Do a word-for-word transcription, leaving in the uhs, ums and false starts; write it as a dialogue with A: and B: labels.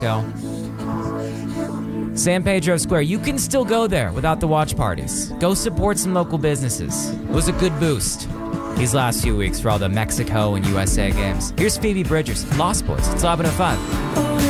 A: Go. San Pedro Square. You can still go there without the watch parties. Go support some local businesses. It was a good boost these last few weeks for all the Mexico and U S A games. Here's Phoebe Bridgers, Lost Boys. It's eleven oh five.